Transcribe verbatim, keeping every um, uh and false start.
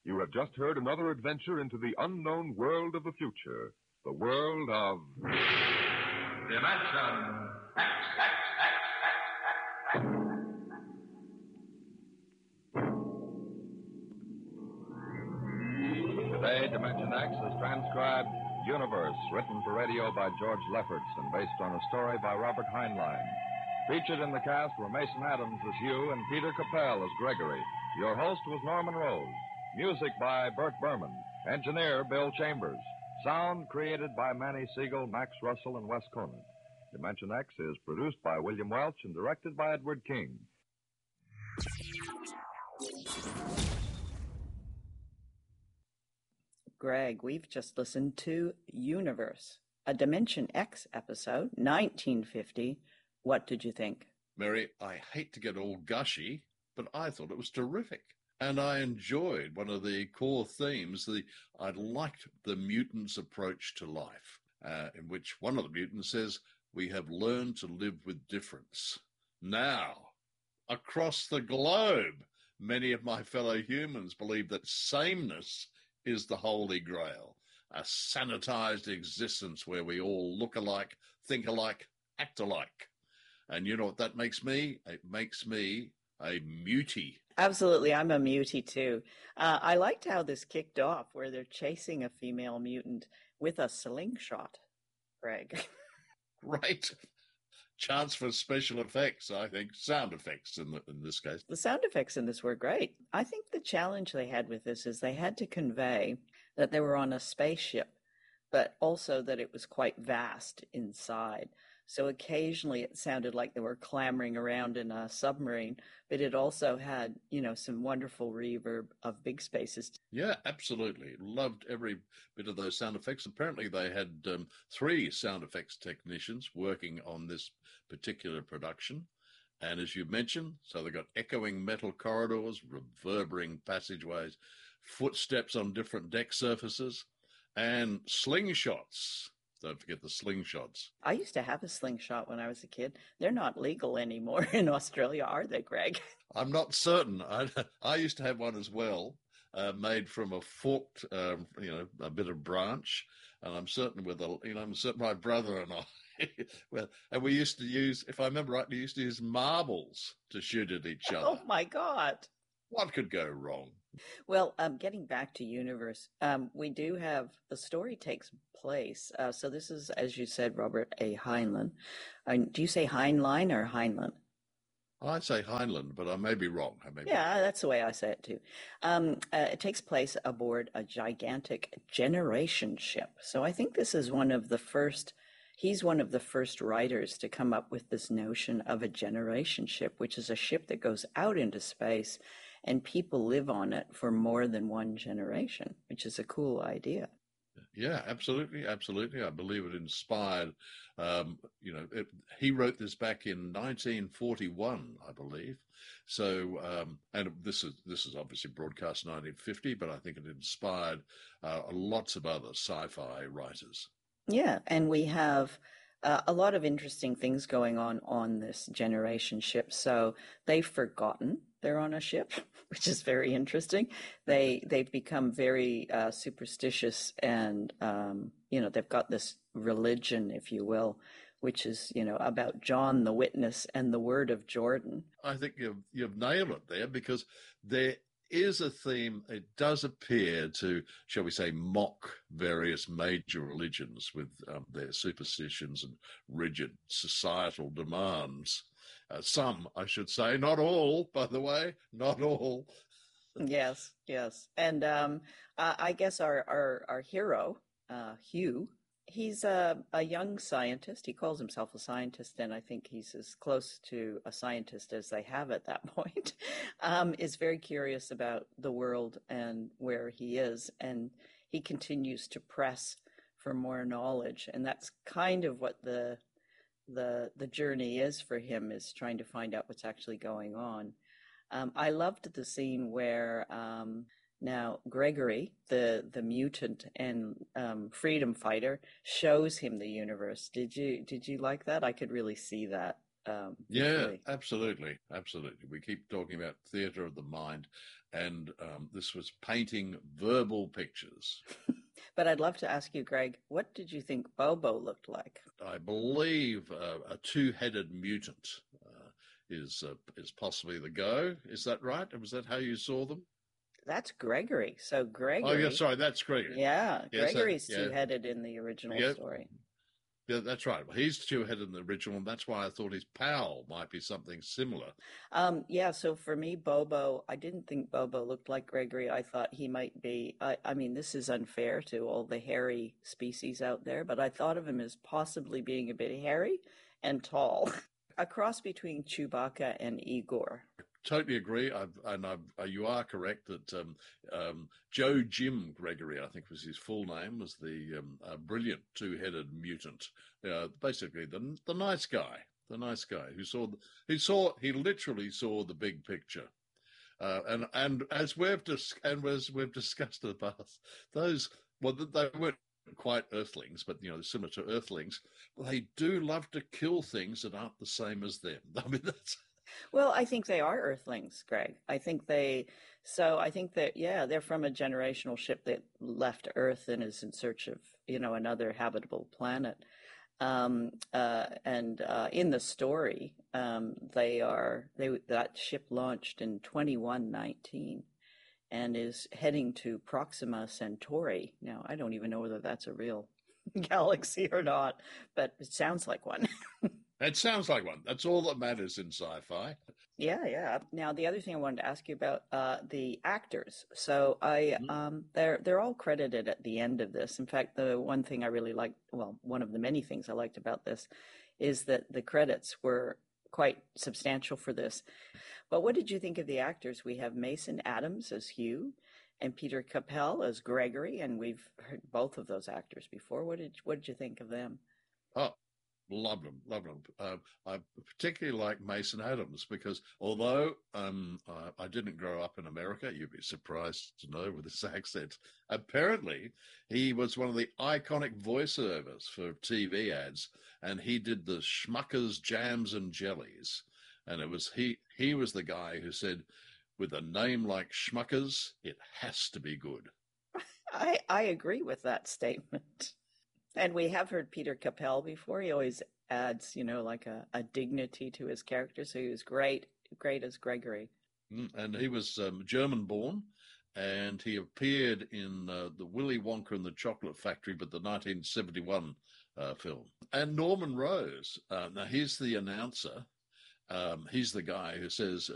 You have just heard another adventure into the unknown world of the future. The world of... Dimension X, X, X, X, X, X. Today, Dimension X is transcribed Universe, written for radio by George Lefferts and based on a story by Robert Heinlein. Featured in the cast were Mason Adams as Hugh and Peter Capell as Gregory. Your host was Norman Rose. Music by Burt Berman. Engineer Bill Chambers. Sound created by Manny Siegel, Max Russell, and Wes Conant. Dimension X is produced by William Welch and directed by Edward King. Greg, we've just listened to Universe, a Dimension X episode, nineteen fifty. What did you think? Mary, I hate to get all gushy, but I thought it was terrific. And I enjoyed one of the core themes. The I liked the mutants' approach to life, uh, in which one of the mutants says, we have learned to live with difference. Now, across the globe, many of my fellow humans believe that sameness is the holy grail, a sanitized existence where we all look alike, think alike, act alike. And you know what that makes me? It makes me a mutie. Absolutely. I'm a mutie, too. Uh, I liked how this kicked off, where they're chasing a female mutant with a slingshot, Greg. Right. Chance for special effects, I think. Sound effects in, the, in this case. The sound effects in this were great. I think the challenge they had with this is they had to convey that they were on a spaceship, but also that it was quite vast inside. So occasionally it sounded like they were clambering around in a submarine, but it also had, you know, some wonderful reverb of big spaces. Yeah, absolutely. Loved every bit of those sound effects. Apparently they had um, three sound effects technicians working on this particular production. And as you mentioned, so they got echoing metal corridors, reverberating passageways, footsteps on different deck surfaces, and slingshots. Don't forget the slingshots. I used to have a slingshot when I was a kid. They're not legal anymore in Australia, are they, Greg? I'm not certain. I, I used to have one as well, uh, made from a forked, um, you know, a bit of branch. And I'm certain with, a, you know, I'm certain my brother and I, well, and we used to use, if I remember right, we used to use marbles to shoot at each other. Oh, my God. What could go wrong? Well, um, getting back to Universe, um, we do have, the story takes place. Uh, so this is, as you said, Robert A. Heinlein. Uh, do you say Heinlein or Heinlein? I'd say Heinlein, but I may be wrong. I may yeah, be. That's the way I say it too. Um, uh, it takes place aboard a gigantic generation ship. So I think this is one of the first, he's one of the first writers to come up with this notion of a generation ship, which is a ship that goes out into space and people live on it for more than one generation, which is a cool idea. Yeah, absolutely, absolutely. I believe it inspired, um, you know, it, he wrote this back in nineteen forty-one, I believe. So, um, and this is this is obviously broadcast in nineteen fifty, but I think it inspired uh, lots of other sci-fi writers. Yeah, and we have uh, a lot of interesting things going on on this generation ship. So they've forgotten they're on a ship, which is very interesting. They, they've become very uh, superstitious and, um, you know, they've got this religion, if you will, which is, you know, about John the Witness and the Word of Jordan. I think you've, you've nailed it there, because there is a theme. It does appear to, shall we say, mock various major religions with um, their superstitions and rigid societal demands. Uh, some, I should say, not all, by the way, not all. Yes, yes. And um, uh, I guess our, our, our hero, uh, Hugh, he's a, a young scientist. He calls himself a scientist, and I think he's as close to a scientist as they have at that point, um, is very curious about the world and where he is. And he continues to press for more knowledge. And that's kind of what the the the journey is for him, is trying to find out what's actually going on. Um, I loved the scene where um, now Gregory, the the mutant and um, freedom fighter, shows him the universe. Did you did you like that? I could really see that. Um, Yeah, visually. absolutely. Absolutely. We keep talking about theatre of the mind, and um, this was painting verbal pictures. But I'd love to ask you, Greg, what did you think Bobo looked like? I believe uh, a two-headed mutant uh, is uh, is possibly the go. Is that right? Was that how you saw them? That's Gregory. So Oh, yeah, Gregory, sorry, that's Gregory. yeah, Yes, uh, Gregory's yeah, two-headed in the original yeah, story. yeah, that's right. Well, he's two-headed in the original, and that's why I thought his pal might be something similar. Um, yeah, so for me, Bobo, I didn't think Bobo looked like Gregory. I thought he might be, I, I mean, this is unfair to all the hairy species out there, but I thought of him as possibly being a bit hairy and tall. A cross between Chewbacca and Igor. Totally agree, I've, and I've, uh, you are correct that um, um, Joe Jim Gregory, I think was his full name, was the um, uh, brilliant two-headed mutant. Uh, basically, the the nice guy, the nice guy who saw the, he saw he literally saw the big picture. Uh, and and as we've dis- and as we've discussed in the past, those well they weren't quite Earthlings, but you know similar to Earthlings, they do love to kill things that aren't the same as them. I mean that's. Well, I think they are Earthlings, Greg. I think they, so I think that, yeah, they're from a generational ship that left Earth and is in search of, you know, another habitable planet. Um, uh, and uh, in the story, um, they are, they that ship launched in twenty-one nineteen and is heading to Proxima Centauri. Now, I don't even know whether that's a real galaxy or not, but it sounds like one. It sounds like one. That's all that matters in sci-fi. Yeah, yeah. Now, the other thing I wanted to ask you about uh, the actors. So I, Mm. um, they're they're all credited at the end of this. In fact, the one thing I really liked, well, one of the many things I liked about this, is that the credits were quite substantial for this. But what did you think of the actors? We have Mason Adams as Hugh, and Peter Capell as Gregory, and we've heard both of those actors before. What did what did you think of them? Oh, loved them, loved them. Uh, I particularly like Mason Adams because although um, I, I didn't grow up in America, you'd be surprised to know with this accent, apparently he was one of the iconic voiceovers for T V ads, and he did the Schmuckers Jams and Jellies. And it was he, he was the guy who said, with a name like Schmuckers, it has to be good. I I agree with that statement. And we have heard Peter Capell before. He always adds, you know, like a, a dignity to his character. So he was great, great as Gregory. Mm, And he was um, German born, and he appeared in uh, the Willy Wonka and the Chocolate Factory, but the nineteen seventy-one uh, film. And Norman Rose, uh, now he's the announcer. Um, he's the guy who says,